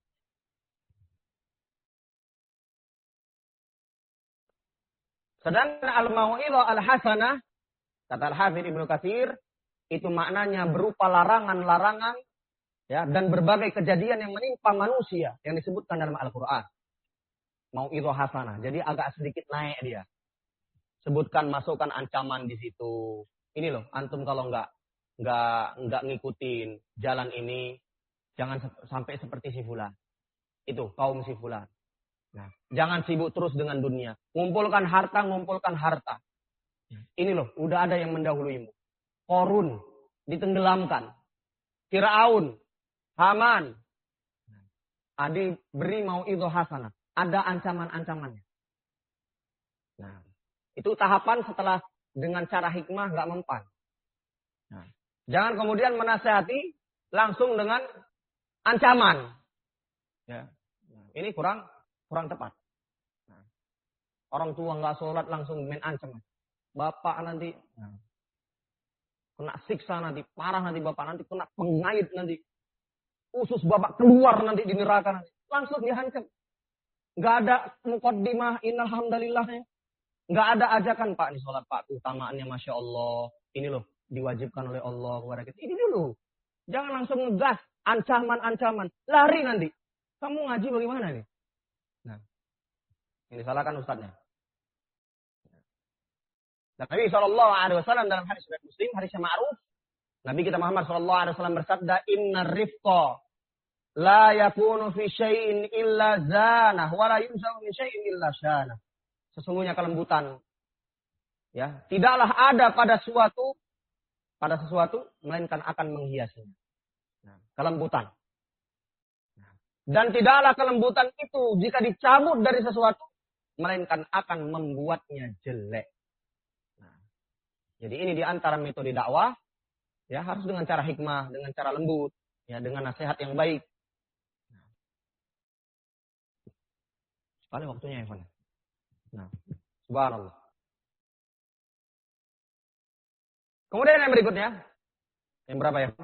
Sedangkan al-mau'idhah al-hasanah, kata Al-Hafidz Ibnu Katsir, itu maknanya berupa larangan-larangan ya, dan berbagai kejadian yang menimpa manusia yang disebutkan dalam Al-Quran. Mau'idhah hasanah. Jadi agak sedikit naik dia. Sebutkan, masukkan ancaman di situ. Ini loh, antum kalau nggak nggak nggak ngikutin jalan ini, jangan sampai seperti si fulan. Itu kaum si fulan. Nah, jangan sibuk terus dengan dunia. Ngumpulkan harta, ngumpulkan harta. Ini loh, udah ada yang mendahuluimu. Korun ditenggelamkan. Firaun, Haman. Adi beri mau'idhah hasanah. Ada ancaman-ancamannya. Nah, itu tahapan setelah dengan cara hikmah nggak mempan. Nah, jangan kemudian menasehati langsung dengan ancaman. Ya, nah, ini kurang kurang tepat. Nah, orang tua nggak sholat langsung main ancam. Bapak nanti nah, kena siksa nanti, parah nanti bapak nanti kena pengait nanti, usus bapak keluar nanti di neraka nanti. Langsung dihancam. Nggak ada muqaddimah innal hamdalillahnya. Nggak ada ajakan, Pak, ini sholat Pak, keutamaannya Masya Allah. Ini loh, diwajibkan oleh Allah kepada kita. Ini dulu. Jangan langsung ngegas, ancaman-ancaman. Lari nanti. Kamu ngaji bagaimana nih? Nah, ini salahkan ustadznya. Dan Nabi shallallahu alaihi wasallam dalam hadis riwayat Muslim, hadis yang ma'ruf, Nabi kita Muhammad shallallahu alaihi wasallam bersabda, "Innar rifqa la yakunu fi syai'in illa zanah, wa la yunsahu min syai'in illa syanah." Sesungguhnya kelembutan, ya, tidaklah ada pada suatu, pada sesuatu, melainkan akan menghiasinya. Nah, kelembutan. Nah, dan tidaklah kelembutan itu jika dicabut dari sesuatu, melainkan akan membuatnya jelek. Nah, jadi ini diantara metode dakwah, ya, harus dengan cara hikmah, dengan cara lembut, ya, dengan nasihat yang baik. Nah, sekali waktunya ya, Pak. Nah, subhanallah. Kemudian yang berikutnya, yang berapa ya?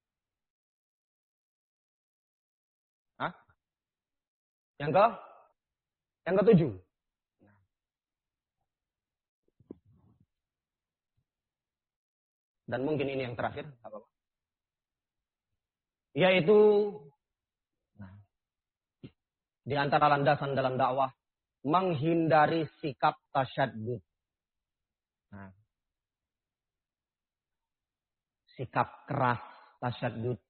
Hah? Yang ke? Yang ketujuh. Dan mungkin ini yang terakhir, apa? Yaitu nah, di antara landasan dalam dakwah, menghindari sikap tasyaddud. Nah, sikap keras, tasyaddud.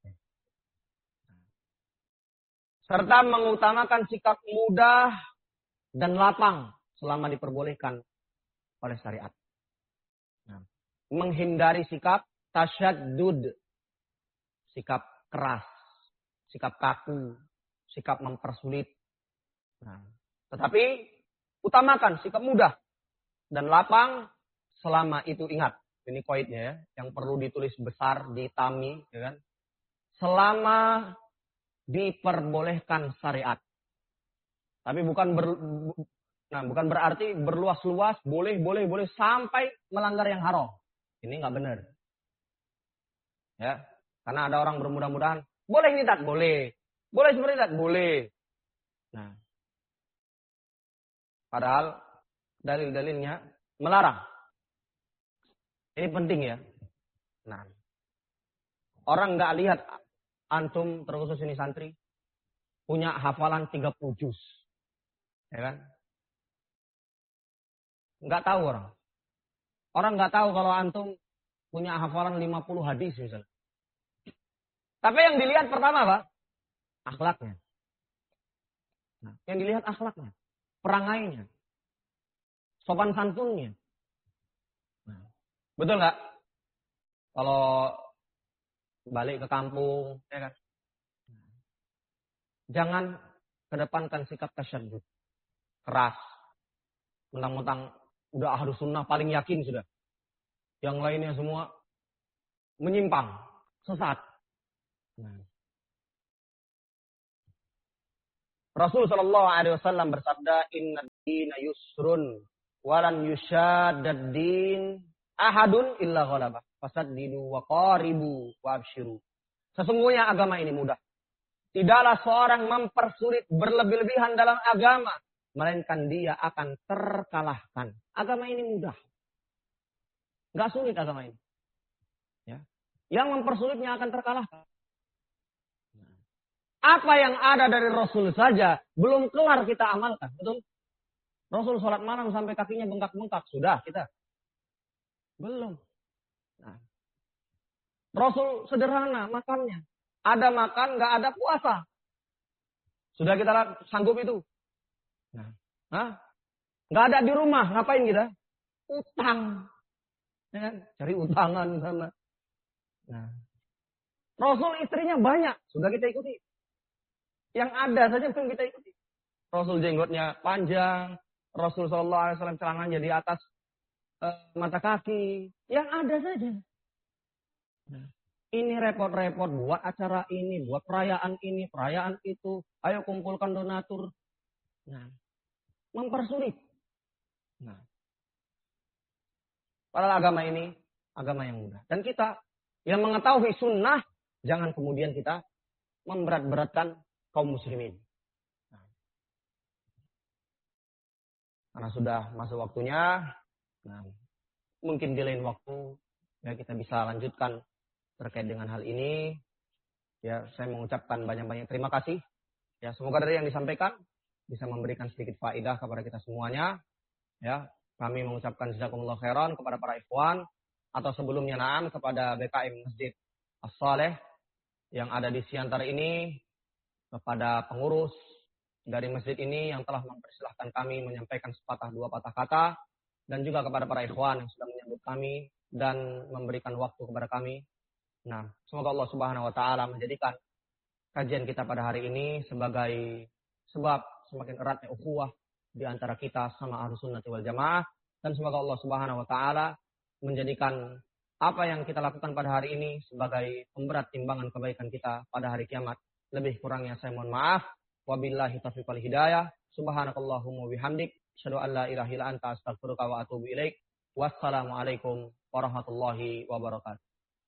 Serta mengutamakan sikap mudah dan lapang selama diperbolehkan oleh syariat. Nah, menghindari sikap tasyaddud, sikap keras, sikap kaku, sikap mempersulit. Nah, tetapi utamakan sikap mudah dan lapang selama itu, ingat, ini koidnya ya, yang perlu ditulis besar, ditami, ya kan? Selama diperbolehkan syariat. Tapi bukan ber, nah, bukan berarti berluas-luas, boleh, boleh, boleh sampai melanggar yang haram. Ini nggak benar. Ya, karena ada orang bermudah-mudahan, boleh ini tak, boleh, boleh seperti tak, boleh. Nah, padahal dalil-dalilnya melarang. Ini penting ya. Nah, orang nggak lihat antum, terkhusus ini santri, punya hafalan tiga puluh juz. Ya kan? Nggak tahu orang. Orang nggak tahu kalau antum punya hafalan lima puluh hadis misalnya. Tapi yang dilihat pertama apa? Akhlaknya. Nah, yang dilihat akhlaknya. Perangainya, sopan santunnya. Nah, betul nggak? Kalau balik ke kampung, ya kan? Jangan kedepankan sikap tasyaddud, keras, mentang-mentang udah ahlus sunnah paling yakin sudah. Yang lainnya semua menyimpang, sesat. Nah. Rasul Shallallahu Alaihi Wasallam bersabda, Inna dina yusrun, walan yushaddad din ahadun illa ghalabah. Fasaddidu wa qaribu wa abshiru. Sesungguhnya agama ini mudah. Tidaklah seorang mempersulit berlebih-lebihan dalam agama, melainkan dia akan terkalahkan. Agama ini mudah. Enggak sulit agama ini. Ya. Yang mempersulitnya akan terkalahkan. Apa yang ada dari Rasul saja belum kelar kita amalkan, betul? Rasul sholat malam sampai kakinya bengkak-bengkak, sudah kita belum. Nah. Rasul sederhana makannya, ada makan nggak ada puasa, sudah kita sanggup itu. Nah, Hah? Nggak ada di rumah, ngapain kita? Utang, ya kan? Cari utangan sama. Nah, Rasul istrinya banyak, sudah kita ikuti. Yang ada saja pun kita ikuti. Rasul jenggotnya panjang, Rasul Shallallahu Alaihi Wasallam celananya di atas uh, mata kaki. Yang ada saja. Nah, ini repot-repot buat acara ini, buat perayaan ini, perayaan itu. Ayo kumpulkan donatur. Nah, mempersulit. Nah, padahal agama ini agama yang mudah. Dan kita yang mengetahui sunnah, jangan kemudian kita memberat-beratkan kaum muslimin. Nah, karena sudah masuk waktunya, nah, mungkin di lain waktu ya kita bisa lanjutkan terkait dengan hal ini. Ya, saya mengucapkan banyak-banyak terima kasih. Ya, semoga dari yang disampaikan bisa memberikan sedikit faedah kepada kita semuanya. Ya, kami mengucapkan jazakumullah khairan kepada para ikhwan atau sebelumnya na'am kepada B K M Masjid As-Saleh yang ada di Siantar ini, kepada pengurus dari masjid ini yang telah mempersilahkan kami menyampaikan sepatah dua patah kata, dan juga kepada para ikhwan yang sudah menyambut kami dan memberikan waktu kepada kami. Nah, semoga Allah Subhanahu wa taala menjadikan kajian kita pada hari ini sebagai sebab semakin eratnya ukhuwah di antara kita sama Ahlus Sunnah wal Jamaah, dan semoga Allah Subhanahu wa taala menjadikan apa yang kita lakukan pada hari ini sebagai pemberat timbangan kebaikan kita pada hari kiamat. Lebih kurangnya saya mohon maaf. Wabillahi taufiq wal hidayah. Subhanakallahumma bihamdik, asyhadu an la ilaha illa anta, astaghfiruka wa atubu ilaik. Wassalamualaikum warahmatullahi wabarakatuh.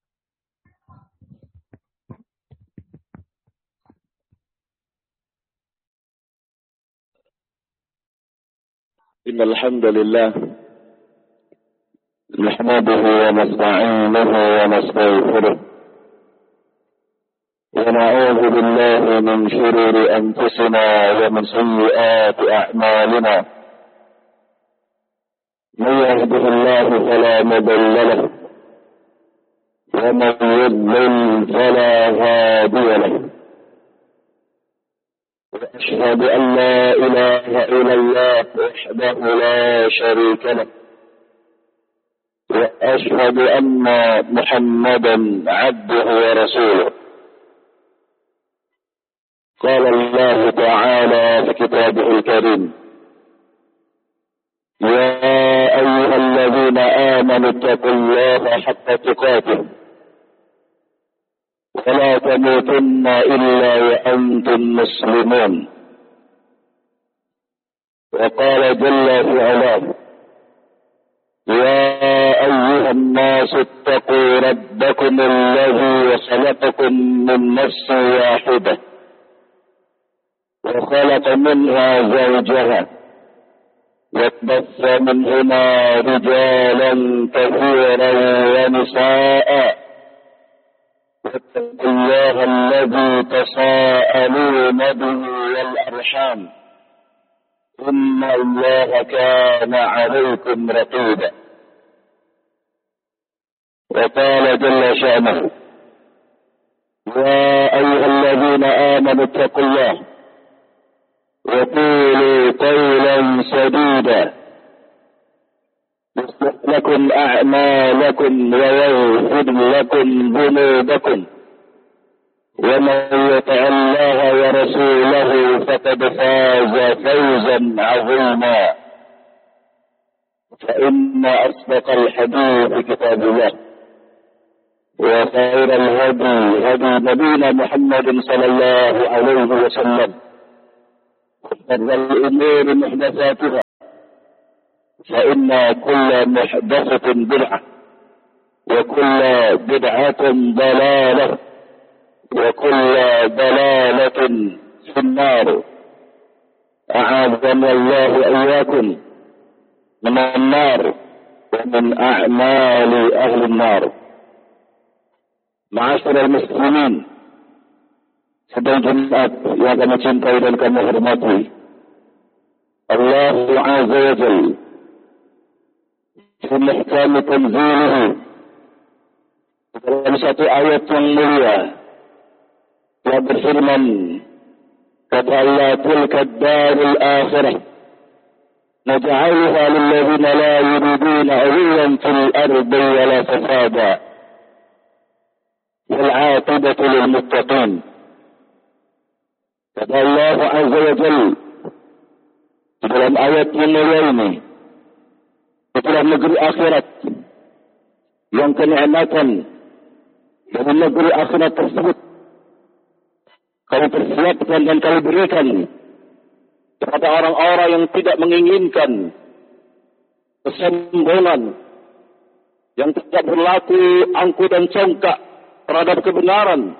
Innal hamdalillah nahmaduhu wa nasta'inuhu wa nastaghfiruh. ونعوذ بالله من شرور أنفسنا ومن سيئات أعمالنا. من يهده الله فلا مضل له ومن يضلل فلا هادي له. وأشهد أن لا إله إلا الله وحده لا شريك له. وأشهد أن محمدا عبده ورسوله. قال الله تعالى في كتابه الكريم: يا أيها الذين آمنوا اتقوا الله حق تقاته ولا تموتن إلا وأنتم مسلمون. وقال جل في علاه: يا أيها الناس اتقوا ربكم الذي خلقكم من نفس واحدة وخلق منها زوجها وبث منهما رجالا كثيرا ونساء واتقوا الله الذي تساءلون به والأرحام إن الله كان عليكم رقيبا. وقال جل شأنه: يا أيها الذين آمنوا اتقوا الله وقولوا قولا سديدا يصلح لكم أعمالكم ويغفر لكم ذنوبكم ومن يطع الله ورسوله فقد فاز فوزا عظيما. فإن أصدق الحديث كتاب الله وخير الهدي هدي نبينا محمد صلى الله عليه وسلم وشر الأمور محدثاتها فإن كل محدثة بدعة وكل بدعة ضلالة وكل ضلالة في النار. أعاذنا الله إياكم من النار ومن أعمال أهل النار. Ma'asyiral muslimin, sedang Jumat yang kami cintai dan kami hormati, Allah Azza wa Jalla fi muhkam tanzilihi, dalam satu ayat yang mulia yang berfirman, kata Allah, tilka ad-darul akhirah naj'aluha lil ladzina la yuriduna 'uluwan fil ardi wala fasada wal 'aqibatu lil muttaqin. Kata Allah Azza wa Jalla dalam ayat yang mulia ini, itulah negeri akhirat yang kenikmatan dari negeri akhirat tersebut kami persiapkan dan kami berikan kepada orang-orang yang tidak menginginkan kesombongan, yang tidak berlaku angkuh dan congkak terhadap kebenaran,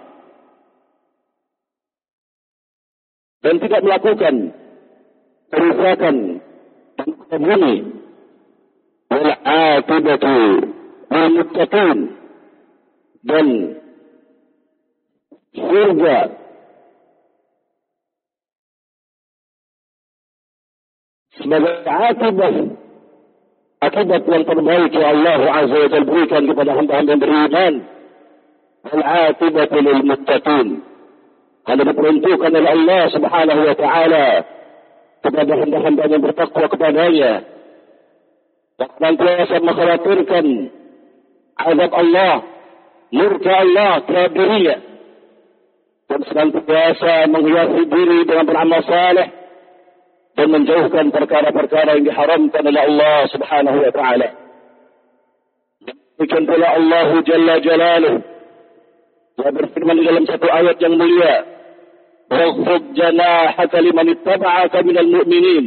dan tidak melakukan kerusakan dan kebuni. Wal 'aqibatu lil muttaqin, dan surga sebagai akibat akibat yang terbaik yang Allah Azza wa Jalla berikan kepada hamba-hamba yang beriman. Wal 'aqibatu lil muttaqin, hanya diperuntukkan oleh Allah Subhanahu wa taala kepada hamba-hamba yang bertakwa kepadanya, dan senantiasa mengkhawatirkan azab Allah, murka Allah terhadap dirinya, dan senantiasa menghiasi diri dengan beramal saleh dan menjauhkan perkara-perkara yang diharamkan oleh Allah Subhanahu wa taala. Demikian pula Allah Jalla Jalaluhu yang berfirman di dalam satu ayat yang mulia, "Wakhfid janahaka liman ittaba'aka minal mu'minin."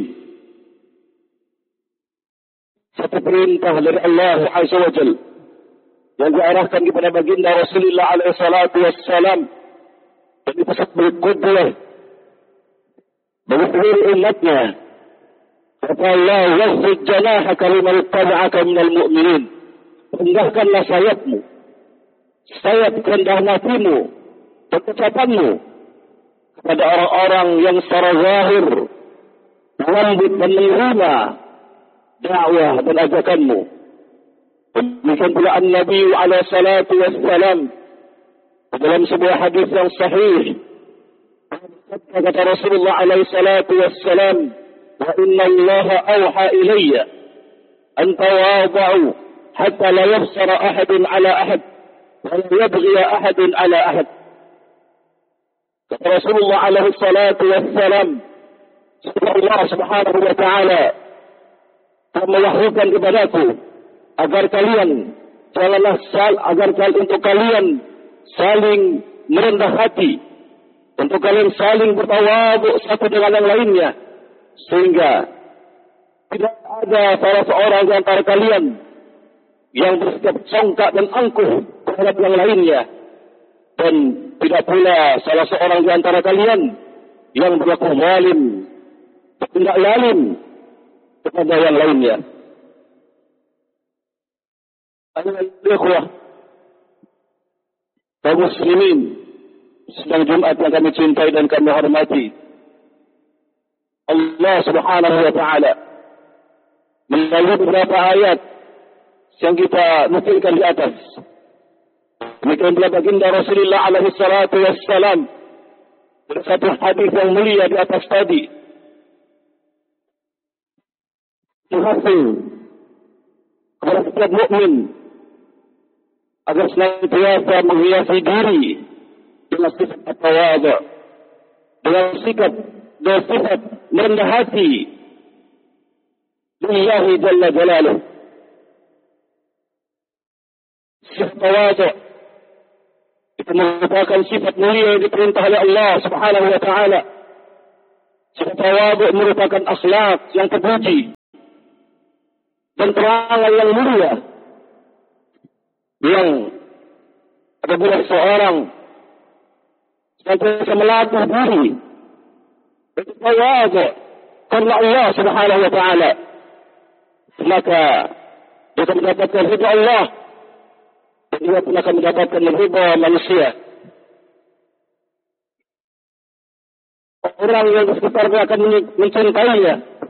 Satu perintah dari Allah Azza wa Jalla yang diarahkan kepada baginda Rasulullah alaihi salatu wassalam, dan dipesan berqudwah bagi seluruh umatnya. Kata Allah, "Wakhfid janahaka liman ittaba'aka minal mu'minin." Rendahkanlah sayapmu, sayap rendah hatimu dan ucapanmu kepada orang-orang yang secara zahir lembut dan menerima dakwah dan ajakanmu. Demikian pula An-Nabi alaihi salatu wassalam dalam sebuah hadis yang sahih, kata Rasulullah alaihi salatu wassalam, "Wa inna Allah awha ilayya an tawada'u hatta la yafsara ahadun ala ahad wa la yabghi ahadun ala ahad." Kata Rasulullah alaihi salatu wassalam, Allah Subhanahu wa taala telah mewahyukan kepadaku agar kalian janganlah sal agar kalian untuk kalian saling merendah hati, untuk kalian saling bertawadhu satu dengan yang lainnya, sehingga tidak ada salah seorang di antara kalian yang bersikap congkak dan angkuh terhadap yang lainnya, dan tidak pula salah seorang di antara kalian yang berlaku zalim, tidak zalim kepada yang lainnya. Ayolah ikhwah, kaum muslimin, sedang Jumat yang kami cintai dan kami hormati, Allah Subhanahu wa taala melalui beberapa ayat yang kita nukilkan di atas, demikian pula baginda Rasulullah alaihi salatu wassalam dari satu hadis yang mulia di atas tadi, menghasil kepada setiap mukmin agar senantiasa menghiasi diri dengan sifat tawadhu, dengan sikap dan sifat merendah hati lillahi jalla jalaluh. Sifat tawadhu itu merupakan sifat mulia yang diperintah oleh Allah Subhanahu wa taala. Sifat tawadhu merupakan akhlak yang terpuji dan perangai yang mulia. Yang apabila seorang senantiasa melatih diri untuk tawadhu karena Allah Subhanahu wa taala, maka dia akan mendapatkan ridha Allah dan dia pun akan mendapatkan ridha manusia. Orang yang di sekitarnya akan mencintainya,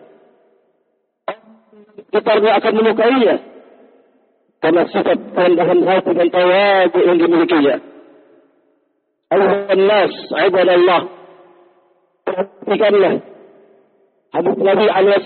di sekitarnya akan menyukainya karena sifat kerendahan hati dan tawadhu yang dimilikinya. Ayuhan nas, ibadallah, perhatikanlah hadis Nabi alaihi